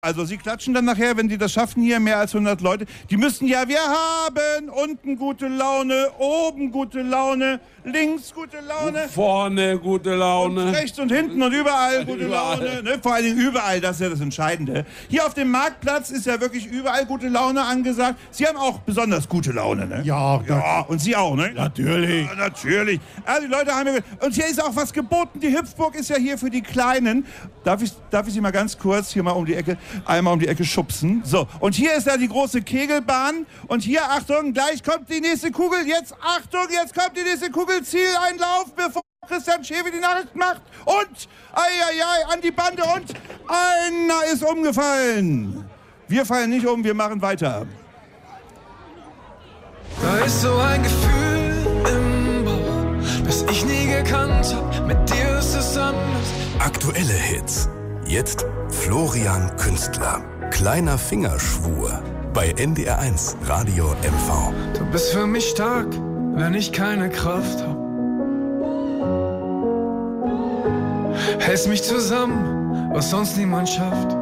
Also Sie klatschen dann nachher, wenn die das schaffen, hier mehr als 100 Leute. Die müssen ja, wir haben unten gute Laune, oben gute Laune, links gute Laune. Vorne gute Laune. Und rechts und hinten und überall gute Laune. Ne? Vor allen Dingen überall, das ist ja das Entscheidende. Hier auf dem Marktplatz ist ja wirklich überall gute Laune angesagt. Sie haben auch besonders gute Laune, ne? Ja, und Sie auch, ne? natürlich. Ja, natürlich. Also die Leute haben ja... Und hier ist auch was geboten. Die Hüpfburg ist ja hier für die Kleinen. Darf ich Sie mal ganz kurz hier mal einmal um die Ecke schubsen? So, und hier ist ja die große Kegelbahn. Und hier, Achtung, gleich kommt die nächste Kugel. Jetzt, Achtung, jetzt kommt die nächste Kugel. Zieleinlauf, bevor Christian Schäfer die Nachricht macht. Und, an die Bande. Und einer ist umgefallen. Wir fallen nicht um, wir machen weiter. Da ist so ein Gefühl im Bauch, das ich nie gekannt hab. Mit dir ist es anders. Aktuelle Hits. Jetzt Florian Künstler. Kleiner Fingerschwur. Bei NDR1 Radio MV. Du bist für mich stark, wenn ich keine Kraft hab. Hältst mich zusammen, was sonst niemand schafft.